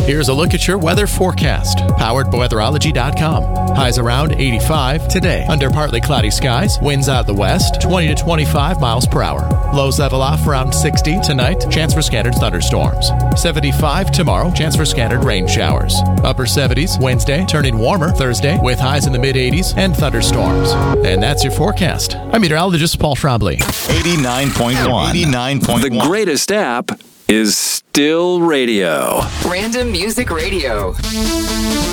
Here's a look at your weather forecast, powered by weatherology.com. Highs around 85 today. Under partly cloudy skies, winds out the west, 20 to 25 miles per hour. Lows level off around 60 tonight, chance for scattered thunderstorms. 75 tomorrow, chance for scattered rain showers. Upper 70s Wednesday, turning warmer Thursday with highs in the mid-80s and thunderstorms. And that's your forecast. I'm meteorologist Paul Schraubly. 89.1. The greatest app is still radio. Random Music Radio.